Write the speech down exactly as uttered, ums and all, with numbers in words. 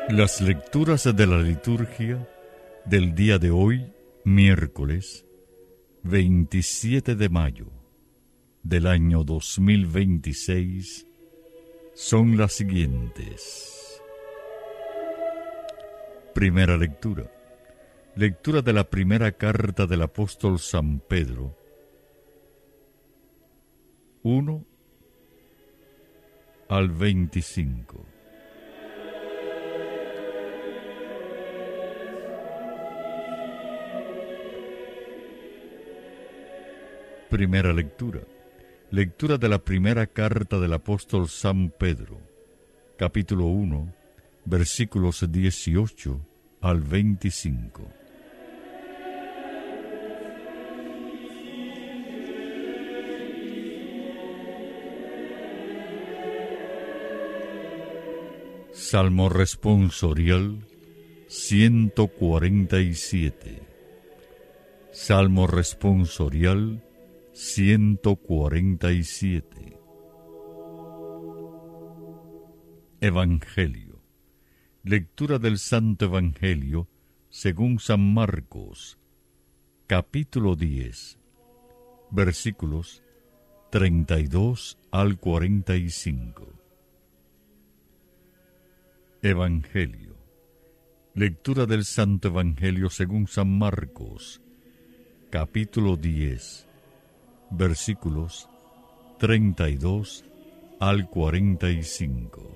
Las lecturas de la liturgia del día de hoy, miércoles veintisiete de mayo del año dos mil veintiséis, son las siguientes. Primera lectura. Lectura de la primera carta del apóstol San Pedro, uno al veinticinco. Primera lectura. Lectura de la primera carta del apóstol San Pedro, capítulo uno, versículos dieciocho al veinticinco. Salmo responsorial ciento cuarenta y siete. Salmo responsorial ciento cuarenta y siete. Evangelio. Lectura del Santo Evangelio según San Marcos, capítulo diez, versículos treinta y dos al cuarenta y cinco. Evangelio. Lectura del Santo Evangelio según San Marcos, capítulo diez, versículos treinta y dos al cuarenta y cinco.